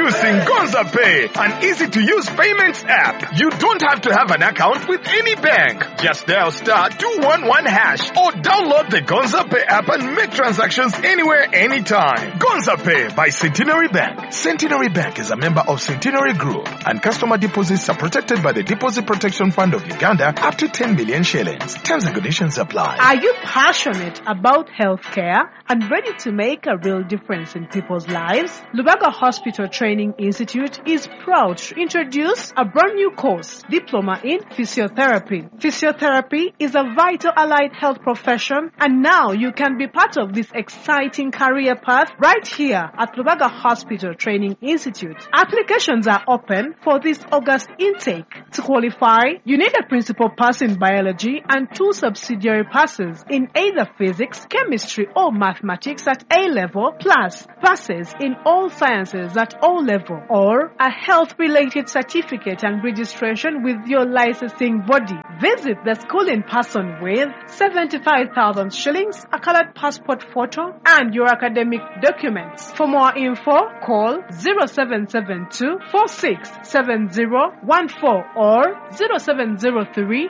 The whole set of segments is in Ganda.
Introducing Gonza Pay, an easy-to-use payments app. You don't have to have an account with any bank. Just dial *211# or download the Gonza Pay app and make transactions anywhere, anytime. Gonza Pay by Centenary Bank. Centenary Bank is a member of Centenary Group, and customer deposits are protected by the Deposit Protection Fund of Uganda up to 10 million shillings. Terms and conditions apply. Are you passionate about healthcare and ready to make a real difference in people's lives? Lubaga Hospital Training Institute is proud to introduce a brand new course, Diploma in Physiotherapy. Physiotherapy is a vital allied health profession, and now you can be part of this exciting career path right here at Lubaga Hospital Training Institute. Applications are open for this August intake. To qualify, you need a principal pass in biology and 2 subsidiary passes in either physics, chemistry, or mathematics at A level, plus passes in all sciences at O level, or a health-related certificate and registration with your licensing body. Visit the school in person with 75,000 shillings, a colored passport photo, and your academic documents. For more info, call 0772 467014 or 0703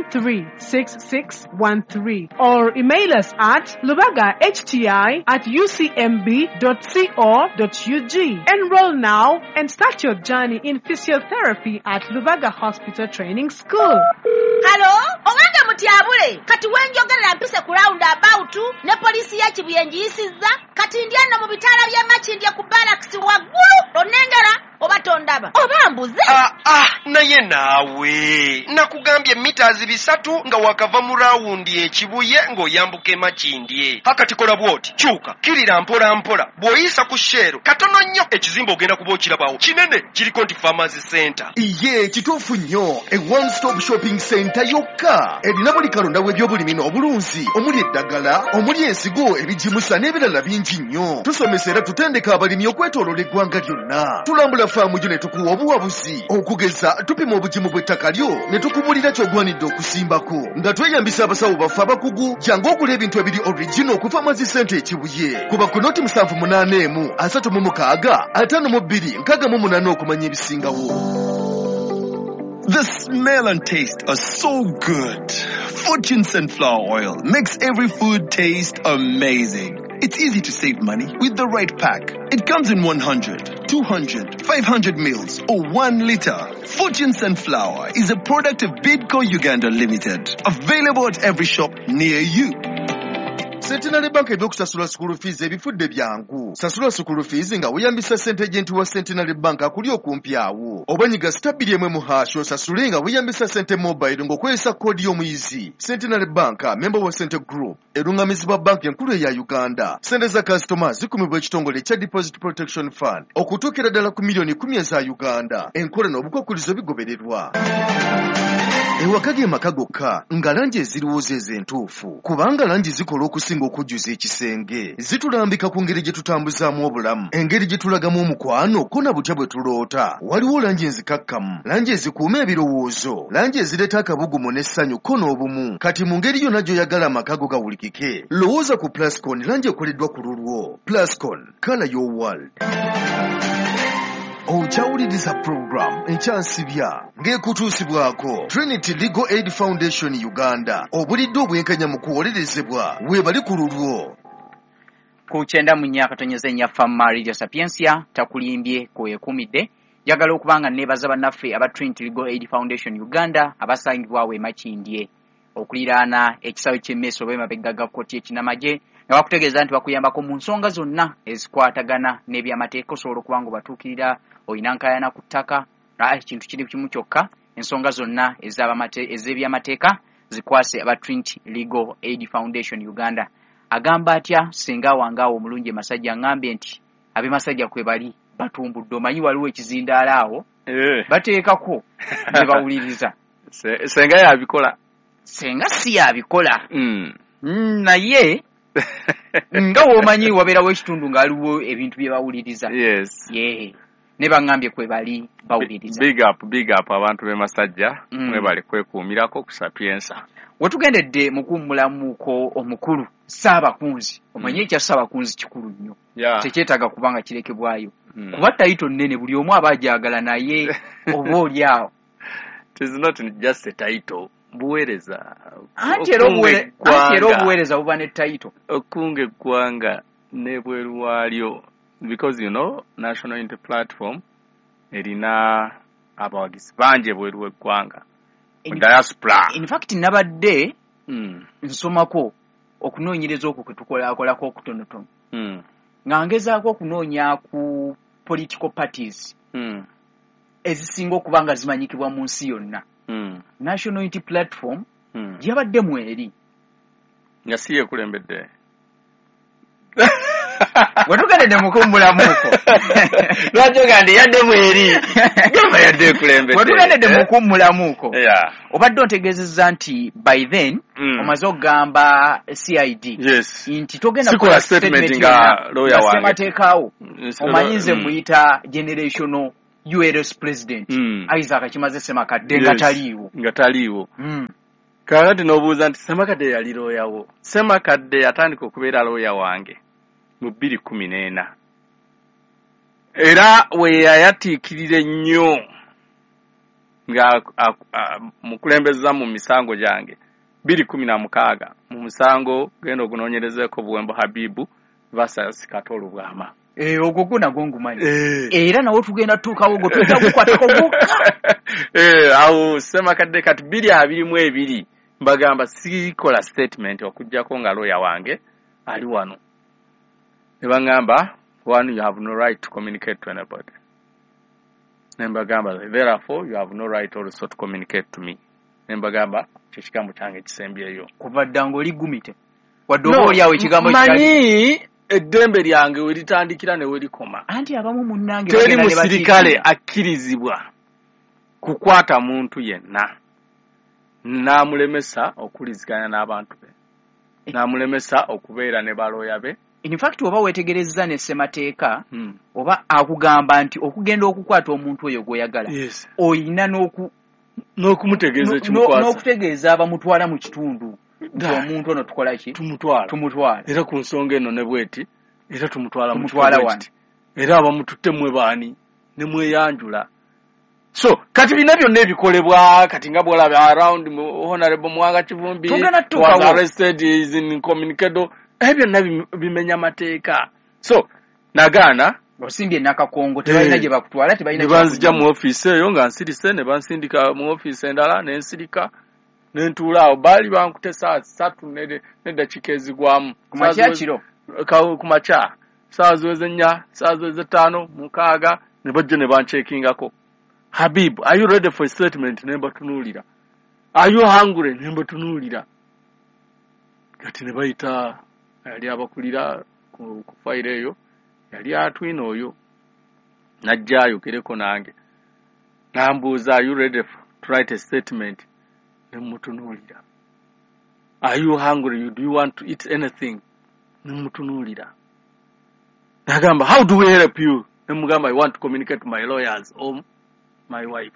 936613, or email us at lubagahti@ucmb.co.ug. Enroll now and start your journey in physiotherapy at Lubaga Hospital Training School. Hello? Owange mutyabule. Kati wenjogerera mpise ku roundabout ne polisi ya Kibuyenjiyisizza. Kati ndyanna mu bitala bya Makindye ku barracks waggulu. Onengera oba tondaba. Oba mbuze. Naye naawe. Nakugambye meters 3 nga wakava mu rawundi ekibuye ng'oyambuka Makindye. Hakati kola bwoti. Kyuka. Kirira mpola mpola. Bw'oyisa ku Shero. Katono nnyo ekizimbo ogenda kuba okirabawo. Kinene kiriko nti Pharmacy Center. Iye kituufu nnyo. A one-stop shopping center yokka. Erina buli kalonda w'ebyobulimi n'obulunzi. Omuli eddagala, omuli ensigo, ebijimusa n'ebirala bingi nnyo. Tusomesera tutendeka abalimi okwetooloola eggwanga lyonna. Tulambula faamu gyo ne tukuwa obuwabuzi. Okugeza tupima obugimu bw'ettaka lyo ne tukubulira ky'ogwanidde okusimbako. Nga tweyambisa abasawo baffe abakugu, jangu ogula ebintu ebiri original ku Pharmacy Center ekibuye. Kuba ku noti 781 36 52 68 okumanya ebisingawo. The smell and taste are so good. Fortune Sunflower Oil makes every food taste amazing. It's easy to save money with the right pack. It comes in 100, 200, 500 mils or 1 liter. Fortune Sunflower is a product of Bidco Uganda Limited. Available at every shop near you. Centenary Bank ebyokusasula school fees ebifudde byangu. Sasula school fees nga weyambisa ssente agent wa Centenary Bank akuli okumpi awo. Obanyiga *1 mu hasho sasule nga weyambisa ssente mobile ng'okozesa koodi y'omuyizi. Centenary Bank, member wa Centre Group, erungamizibwa bank enkulu eya Uganda. Ssente za customers zikumibwa ekitongole ekya Deposit Protection Fund okutuukira ddala ku million 10 eza Uganda. Enkola n'obukwakkulizo bigobererwa. Ewakage maka gokka nga langi eziriwo ez'entuufu, kubanga langi zikola okusinga okujjuza ekisenge. Zitulambika ku ngeri gye tutambuzaamu obulamu, engeri gye tulagamu omukwano ko na butya bwe tuloota. Waliwo langi enzikakkamu, langi ezikuuma ebirowoozo, langi ezireeta akabugumu n'essanyu ko n'obumu. Kati mu ngeri yonna gy'oyagala amaka go gawulikike, lowooza ku Plascon, langi ekoleddwa ku lulwo. Plascon, color your world. Okyawuliriza program ekyansibya ng'ekutuusibwako Trinity Legal Aid Foundation Uganda. Obulidde obwenkanya mu kuwolerezebwa weebali ku lulwo. Ku 9 Radio Sapiensia takulimbye kwekumidde. Njagala okubanga nebaza bannaffe aba Trinity Legal Aid Foundation Uganda abasangibwawo e Makindye okuliraana ekisawe ky'emmeso b'emabega ga kkooti y'Ekinamagye nga bakutegeeza nti bakuyambako mu nsonga zonna ezikwatagana n'ebyamateeka osobola okuba nga batuukirira oyina nkaayana ku ttaka ekintu kiri kimu kyokka ensonga zonna ez'ebyamateeka zikwase aba Trinity Legal Aid Foundation Uganda. Agamba atya senga wangaawo omulungi Masajja ngambye nti abe Masajja kwe bali batumbudde omanyi waliwo ekizindaala awo bateekako ne bawuliriza senga yabikola senga si yabikola naye nga womanyi wabeerawo ekitundu ng'aliwo ebintu bye bawuliriza ne bangambye kwe bali bawuliriza. Big up abantu be Masajja mwe bali kwekuumirako ku Sapiensa. Wetugendedde mu kummulamuko omukulu Ssaabakunzi. Omanyi ekya Ssaabakunzi kikulu nnyo. tekyetaaga kubanga kirekebwayo kuba title nnene buli omu aba ajagala naye oba oliawo. It is not just a title. Buweereza. Anti era obuweereza buba ne title. Okunga eggwanga n'ebweru waalyo. Because you know, National Unity Platform erina abawagizi bangi ebweru w'eggwanga. Diaspora. In fact nabadde nsomako okunoonyereza okwo kwe tukolakolako okutonotono. Nga ngezaako okunoonya ku political parties ezisinga okuba nga zimanyikibwa mu nsi yonna. National Unity Platform yabadde mweri nga si yeekulembedde. Wetugende mukummulamuko lwaki ogande yadde mweri gamba yadde ekulembedde. Wetugende mukummulamuko obadde ontegeezezza nti by then omaze okugamba CID nti togenda kukola statement nga lawyer wange semateekaawo omanyize muyita generational ULS president Isaac Kimaze Semakadde nga taliiwo. Kakati n'obuuza nti Semakadde yali lawyer wo. Semakadde yatandika okubeera lawyer wange mu 2014 era we yayatiikirira ennyo nga mukulembeza mu misango gyange 2016 mu musango genda okunoonyerezaako Buwembo Habibu versus Katolo Bwama. Ogwo gwo ngumanyi. Era nawo tugenda tuukawo ogwo tujja kukwatako gwokka. Awo Semakadde kati 2022 mbagamba sikola statement okujjako nga lawyer wange ali wano. Nebangamba, one, you have no right to communicate to anybody. Nembagamba, therefore, you have no right also to communicate to me. Nembagamba, kikigambo kyange kisembyeyo. Kuva ddango ligumite. Wadde oba oli awo ekigambo manyi eddembe lyange we litandikira ne we likoma. Anti abamu munnange teri musirikale akkirizibwa kukwata muntu yenna. N'amulemesa okuliziganya n'abantu be. N'amulemesa okubeera ne balooya be. In fact oba wetegerezza ne semateeka oba akugamba nti okugenda okukwata omuntu oyo gw'oyagala oyina n'okumutegeeza ekimukwasa n'okutegeeza abamutwala mu kitundu omuntu ono tukola ki tumutwala era ku nsonga eno ne bweti era tumutwala wano era abamututte mwe baani ne mweyanjula. So kati bino byonna ebikolebwa kati nga bw'olaba around Honorable Mwanga Kivumbi was arrested is incommunicado. Ebyo bimenya mateeka. So nagaana osimbye nakakongo tebalina gye bakutwala tebalina gye banzija mu office eyo nga nsirise ne bansindika mu office endala ne nsirika ne ntuula awo baali bankute saa 3 n'eddakiika ezigwamu ku makya saa ziweze 4 saa ziweze 5 6 ne bajja ne banchekingako. Habib, are you ready for a statement? Ne mbatunuulira. Are you hungry? Ne mbatunuulira. Kati ne bayita yali abakulira ku file eyo yali atwina oyo najja ayogereko nange nambuuza, are you ready to write a statement? Ne mutunuulira. Are you hungry? Do you want to eat anything? Ne mutunuulira. Nagamba, how do we help you? Ne mugamba, I want to communicate to my lawyers or my wife.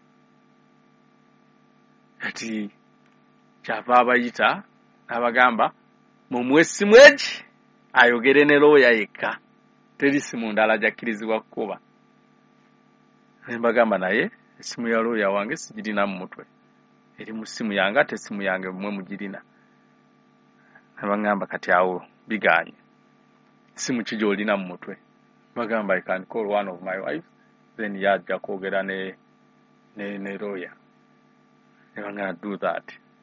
Kati kyava abayita abagamba mumuwe essimu egi ayogere ne lawyer yekka, teri simu ndala jakkirizibwa kukuba. Ne mbagamba naye essimu ya lawyer wange sigirina mu mutwe, eri mu ssimu yange ate essimu yange mwe mugirina. Ne bagamba kati awo biganye, essimu ki gy'olina mu mutwe? Bagamba I can call one of my wives, then yajja kwogera ne lawyer. Ne bagamba do that.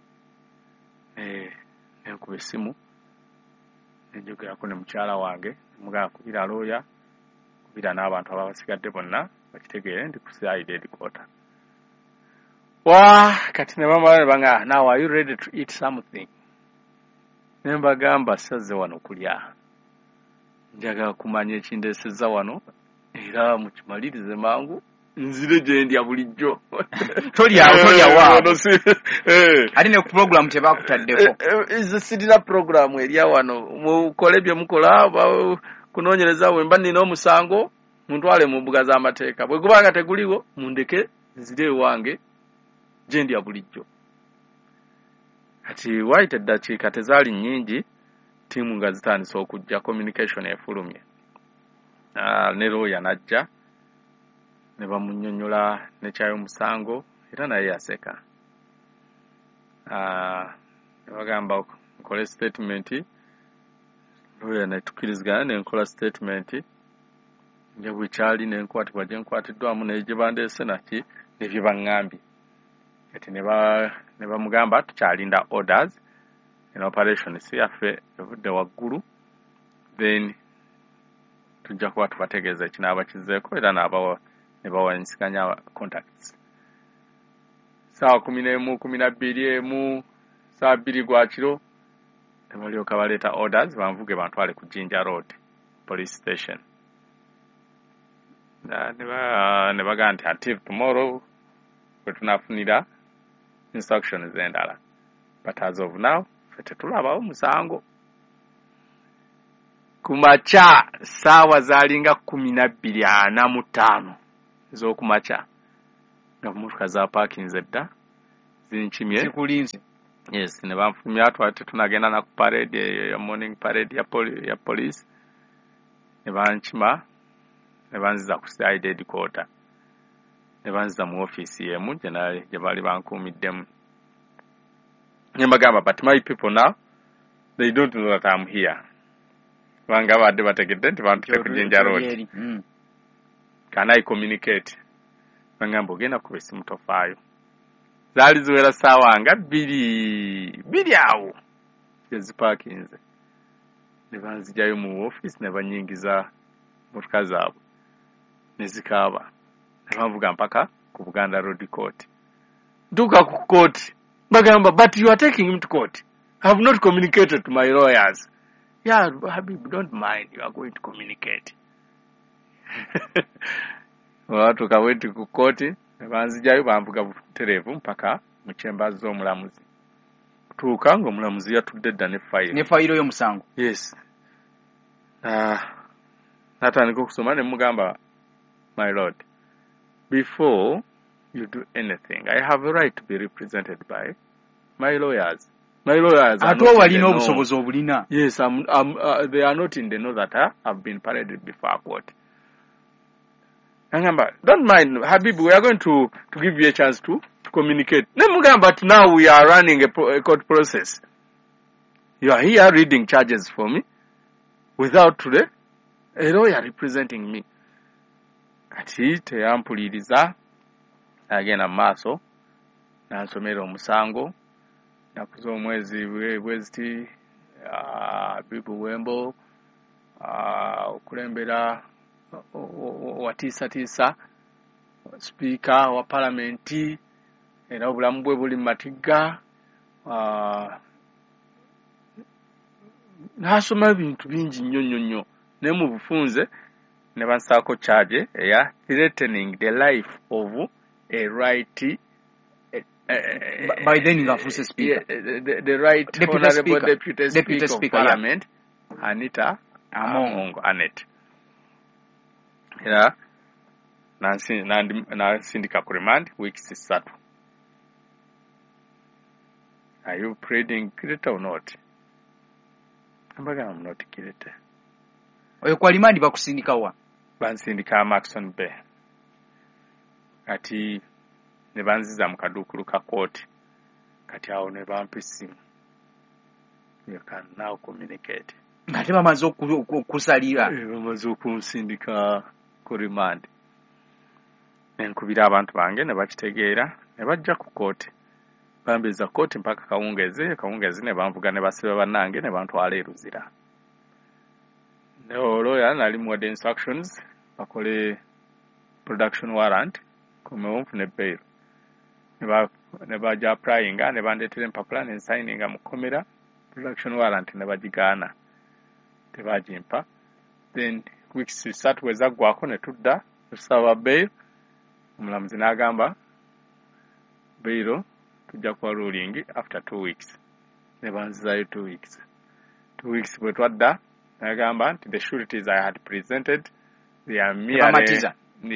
Nkuba essimu nenjogerako ne mukyala wange mugamba kubira lawyer, kubira n'abantu ababasigadde bonna bakitegeere ndi kusaide edikota. Kati ne bamala ne bagamba, now are you ready to eat something? Ne mbagamba sazze wano kulya, njagala kumanya ekindeesezza wano era mukimalirize mangu nzire gye ndya bulijjo. Tolyawo ate ne ku program tebakutaddeko. Sirina program erya wano, mukole bye mukola, kunoonyereza wemba nina omusango muntwale mu mbuga z'amateeka, bwe gubanga teguliwo mundeke nzire wange gye ndya bulijjo. Kati waite eddakiika tezaali nnyingi, tiimu nga zitandise okujja, communication efulumye. ne lawyer najja ne bamunnyonnyola ne kyayomusango era naye yaseka. Ne bagamba nkole statement, lawyer ne tukkirizigana ne nkola statement nga bwekyali ne nkwatibwa gye nkwatiddwamu naye gye bandeese naki ne bye baŋŋambye. Kati ne bamugamba tukyalinda orders in operation si yaffe evudde waggulu, then tujja kuba tubategeeza ekinaaba kizzeeko era ne bawanyisiganya contacts. Saawa 11, 12, saawa 2 gwa kiro ne balyoka baleeta orders banvuge bantwale ku Jinja Road police station. Ne bagamba nti until tomorrow bwe tunafunira instructions endala, but as of now ffe tetulabawo musango. Kumakya saawa zaalinga 12:45 ez'okumakya nga mmotoka za parkings edda zinkimye zikulinze. Yes, ne banfumya twate tunagenda na ku parade ya morning parade ya police ne bankima ne banziza ku side headquarter ne banziza mu office yemu gye bali bankuumiddemu. Ne bagamba, but my people now they don't know that I'm here. Banga badde bategedde nti bantute ku Jinja Road. Can I communicate? Bangamba ogenda kuba essimu tofaayo. Zaali ziwera saawa nga 2 awo ezipakinze. Ne banzijayo mu office ne banyingiza motoka zaabwe ne zikaaba. Ne banvuga mpaka ku Buganda Road Court. Ntuuka ku court bagamba, but you are taking him to court. I have not communicated to my lawyers. Yeah, Habib, don't mind, you are going to communicate. Watuuka wetu ku court ne banzijayo banvuga butereevu mpaka mu chambers z'omulamuzi. Tuuka ng'omulamuzi yatudde dda ne fayiro y'omusango. Yes. Natandika okusoma ne mugamba, my lord, before you do anything, I have a right to be represented by my lawyers. My lawyers are not in the know. Yes, they are not in the know that I've been paraded before court. Ngamba, don't mind, Habib, we are going to give you a chance to communicate. But now we are running a court process. You are here reading charges for me without today a lawyer representing me. Kati teyampuliriza agenda maaso nansomera omusango nakuza omwezi bweziti Bibu Wembo okulembera watiisa speaker wa parliamenti era obulamu bwe buli matigga nasoma ebintu bingi nnyo ne mu bufunze ne bansaako charge eya threatening the life of a right by then ngafuuse speaker the right honorable deputy speaker of parliament, yeah. Anita Amongo Anet. Yeah, nansindika ku remand weeks 3. Are you pleading guilty or not? I'm not guilty. Oyo kwa remand bakusindika wa? Bansindika Maxon Bay. Kati ne banziza mu kaduukulu ka kooti. Kati awo ne bampa essimu. You can now communicate. Ngate bamaze okusalira. Bamaze okunsindika ku remand. Nkubira abantu bange ne bakitegeera ne bajja ku kooti. Bambeza kooti mpaka kawungezi ne banvuga ne basiba bannange ne bantwala eruzira. Ne lawyer nali muwadde instructions bakole production warrant kumewonfune bail. Ne bajja applyinga ne bandeetera empapula ne nsayininga mu komera production warrant ne bagigaana tebagimpa. Then weeks 3 wezaggwako ne tudda tusaba bail. Omulamuzi n'agamba bail tujja kuwa ruling after 2 weeks. Ne banzizayo 2 weeks. 2 weeks bwe twadda n'agamba nti the sureties I had presented they are merely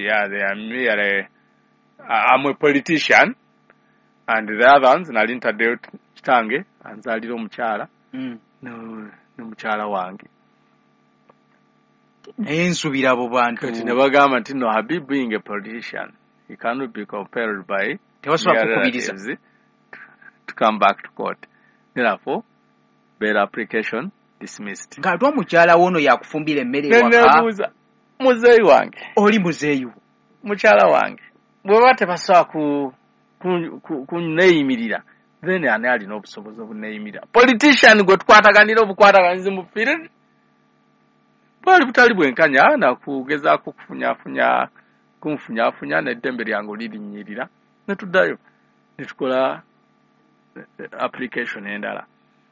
I'm a politician and the other ones nali ntaddeyo kitange anzalira omukyala n'omukyala wange. naye nsubira abo bantu kati ne bagamba nti no Habib being a politician he cannot be compelled by tewasobola their kukubiriza relatives to come back to court. Therefore, bail application dismissed. ng'ate omukyala w'ono yakufumbira emmere ewaka Nebuuza muzeeyi wange oli muzeeyi mukyala wange bw'eba tebasobola kunneeyimirira then ani alina obusobozi obunneeyimirira politician gwe tukwataganira obukwataganizi mu field bwali butali bwenkanya nakugezaako kumufunyaafunya n'eddembe lyange lirinnyirira ne tuddayo ne tukola application endala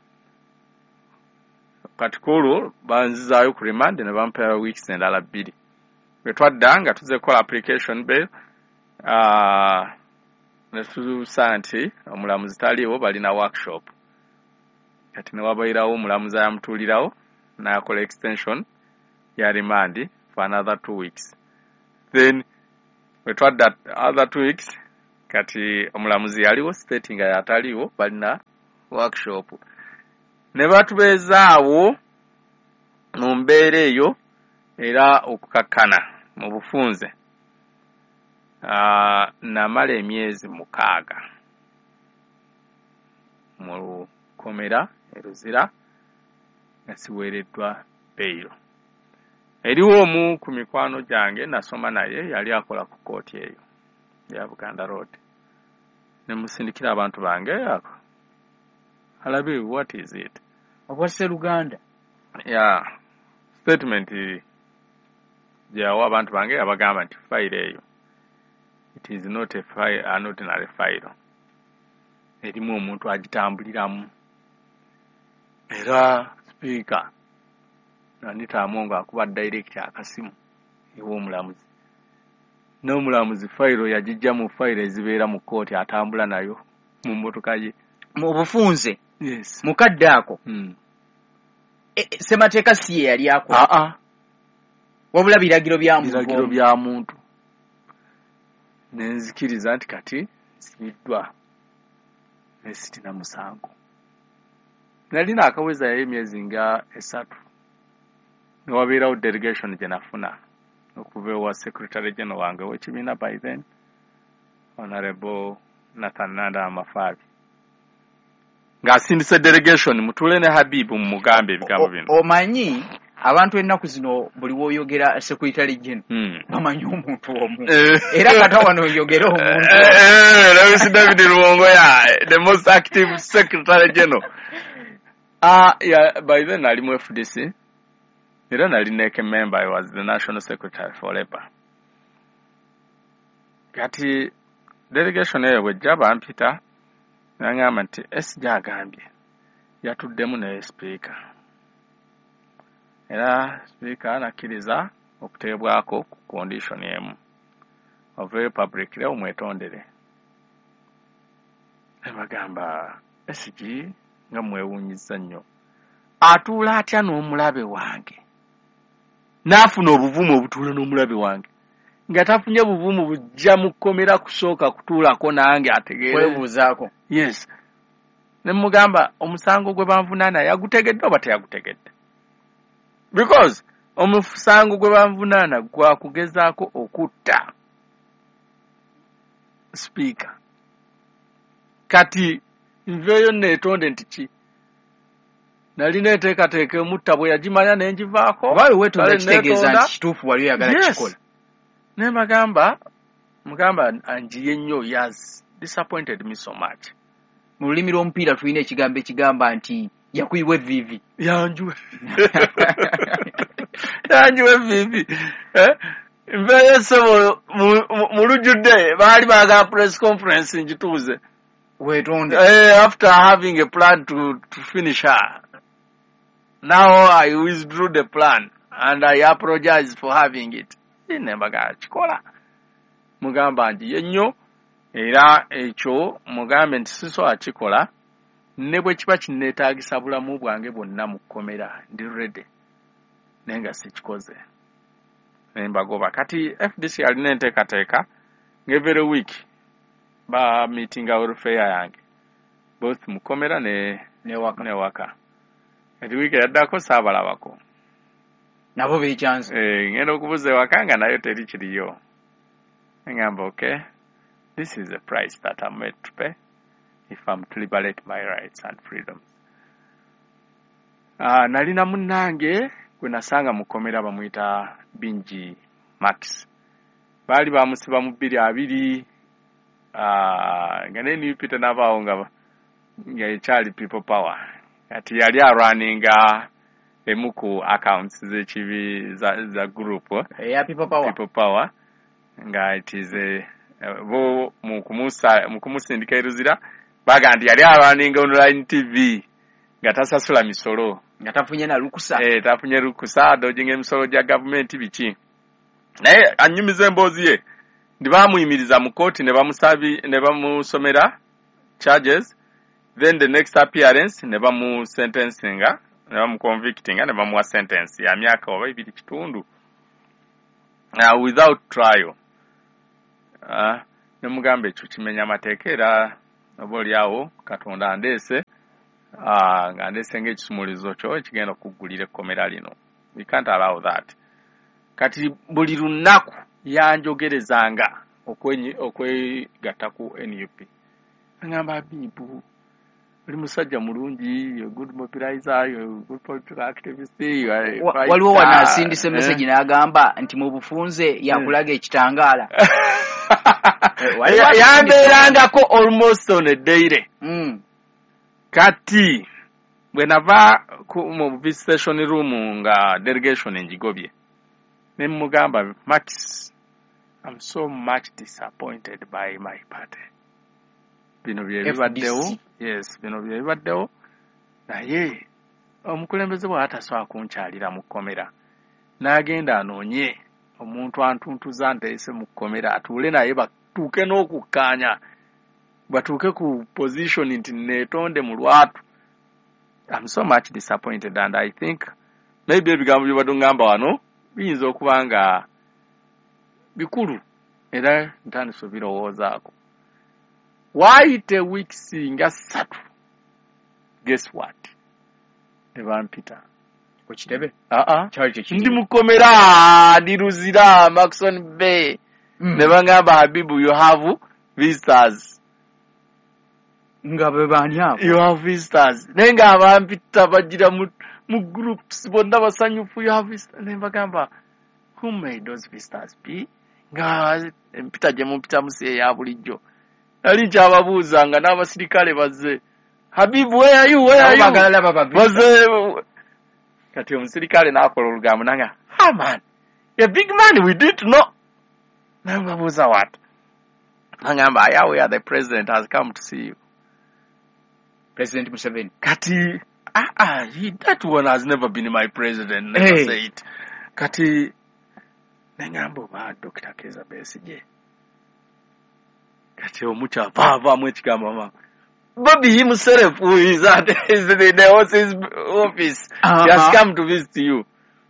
kati olwo banzizaayo ku remand ne bampeera weeks endala 2 bwe twadda nga tuze kukola application bail ne tusaa nti omulamuzi taliiwo balina workshop kati ne wabairawo omulamuzi ayamutuulirawo n'akola extension ya remand for another 2 weeks then bwe twadda other 2 weeks kati omulamuzi yaliwo stating nga yataliiwo balina workshop ne batubeezaawo mu mbeera eyo era okukakkana mu bufunze namala emyezi 6 mu komera eruzira nga siweereddwa beiro eriwo omu ku mikwano gyange nasoma naye yali akola ku kooti eyo ya Buganda Road ne musindikira abantu bange ako alabe what is it obwase Luganda statement gyawa abantu bange abagamba nti file eyo it is not an ordinary file erimu omuntu agitambuliramu era speaker Anita Amongo akuba direct akasimu ewo omulamuzi n'omulamuzi file yagijja mu file ezibeera mu kooti atambula nayo mu mmotoka ye mu bufunze yes mukadde ako semateeka si ye yali akola wabula biragiro bya muntu nenzikiriza nti kati nsibiddwa nesitina musango nali naakaweza yayo emyezi nga 3 newabeerawo delegation gye nafuna okuva ewa secretary general wange w'ekibiina by then honorable Nathan Nanda Amafabi ng'asindise delegation mutuule ne Habib mu mugambe ebigambo bino omanyi abantu ennaku zino buli w'oyogera secretary general bamanyi omuntu omu era kata wano oyogera omuntu Lewis David Luwongo the most active secretary general by then ali mu FDC era nali neke member I was the national secretary for Labour kati delegation eyo bwejja bampita nangamba nti esijja agambye yatuddemu ne speaker era speaker nakkiriza okuteebwako ku condition emu ove public leo mwetondere ebagamba esiji nga mwewunyiza nnyo atuula atya n'omulabe wange n'afuna obuvumu obutuula n'omulabe wange nga tafunye buvumu bujja mu kkomera kusooka kutuulako nange ategeere kwebuuzaako yes ne mugamba omusango gwe banvunaana yagutegedde oba teyagutegedde because omusango gwe banvunaana gwakugezaako okutta speaker kati nveeyo neetonde nti ki nali neeteekateeka emutta bwe yagimanya nengivaako obaali weetonda kitegeeza nti kituufu wali oyagala kikola ne mugamba anjiye nnyo has disappointed me so much mu lulimi lw'omupiira tulina ekigambo ekigamba nti yakuyibwa evviivi yanjuwe evviivi nveeyo ssebo mu lujjudde baali baagala press conference ngituuze weetonde after having a plan to finish her now I withdrew the plan and I apologize for having it nembaga kikola mugamba nti ennyo era ekyo mugambe nti sisobola kikola ne bwe kiba kinneetaagisa bulamu bwange bwonna mu kkomera ndi ready naye nga sikikoze nembagoba kati FDC alina enteekateeka ng'every week ba meetinga welfare yange both mu kkomera newaka kati wiiki yaddako saabalabako nabo bechanze ngenda okubuza ewakanga nayo teri kiriyo ngamba okay this is the price that I'm made to pay if I'm to liberate my rights and freedoms. Nalina munnange gwe nasanga mukomera bamuyita Bingi Max baali bamusiba mu 2 nga neni Peter nabaawo nga ekyali people power ati yali arunninga emuku accounts z'ekibi za group ya people power nga it is bo mukumusindika eruzira bagandi yali arunninga online TV nga tasasula misolo nga tafunye na lukusa tafunye lukusa dojinga emisolo gya government biki naye anyumiza emboozi ye ndibamuyimiriza mu court ne bamusomera charges then the next appearance ne bamu sentencinga ne bamu convictinga ne bamuwa sentence ya myaka 2 kitundu without trial. Ne mugambe ekyo kimenya amateeka era oboolyawo Katonda andeese nga ndeese ng'ekisumulizo kyo ekigenda okuggulira ekkomera lino. We can't allow that. Kati buli lunaku yanjogerezanga okwegatta ku NUP. Ngamba Bibu oli musajja mulungi, you're good mobilizer, you're good political activist. Waliwo wanasindise message n'agamba nti mu bufunze yakulaga ekitangaala. Yambeerangako almost on a daily. Kati bwe nava mu visitation room nga delegation enjigobye ne mugamba Max, I'm so much disappointed by my party. Bino byebibaddewo, yes, bino byebibaddewo naye omukulembeze bw'atasobola kunkyalira mu kkomera n'agenda anoonye omuntu antuntuza nteese mu kkomera atuule naye batuuke n'okukkaanya batuuke ku position nti neetonde mu lwatu. I'm so much disappointed and I think maybe ebigambo bye badungamba wano biyinza okuba nga bikulu era ntandise birowoozaako. Waayite weeks nga 3. Guess what? Ne bampita ku kitebe ndi mukomera diruzira Maxon Bay ne bangamba Habibu you have visitors. Nga bebani hapo you have visitors nenga abampita bagira mu groups bonna basanyufu you have visitors ne bagamba who made those visitors be nga mpita je mumpita musi ya bulijjo ali kyababuuza nga n'abasirikale bazze Habibu where are you bazze kati omusirikale n'akola olugambo nanga man a big man we didn't know n'ababuuza what nangamba where the president has come to see you. President Museveni. Kati, that one has never been my president. Never say it. Kati, nengambo ba Dr. Keza Besigye. Kati omucha bava mwechikamba mama. Bobby himself who is at the office. He has come to visit you.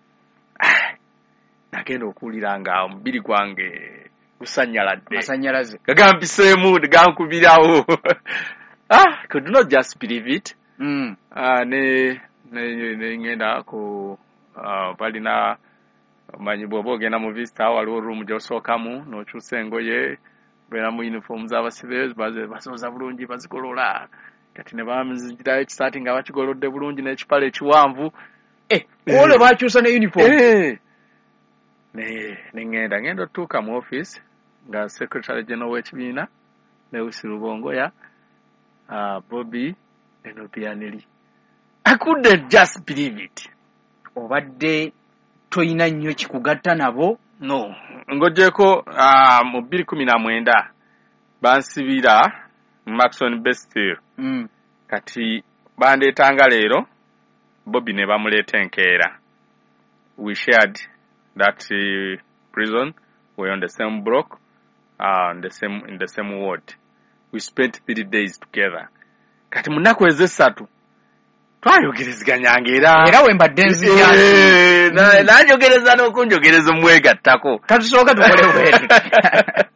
Nagenda okulira nga omubiri gwange gusanyaladde. Masanyalaze. Gagampiseemu gankubirawo. Could not just believe it. Ne ngenda ku balina manyi bwoba ogenda mu visita waliwo room gy'osookamu n'okyusa engoye beera mu uniform z'abasibe basoza bulungi bazikolola kati ne bamuzigirayo ekisaati nga bakigolodde bulungi n'ekipale ekiwanvu olwo bakyusa ne uniform ne ngenda otuuka mu office nga secretary general w'ekibiina ne Usi Rubongoya Bobby and Opianelli. I couldn't just believe it. Obadde toyina nnyo kikugatta nabo? No. Ngojeko mu 2019 bansibira Maxon Bestill. Kati bandeetanga leero Bobby ne bamuleeta enkeera. We shared that prison. We on the same block, in the same ward. We spent 3 days together. Kati munaku ezesatu twayogerezeganyanga era wembadde nzijja nanjogereza n'okunjogereza omwegattako katusooka tukole bwetu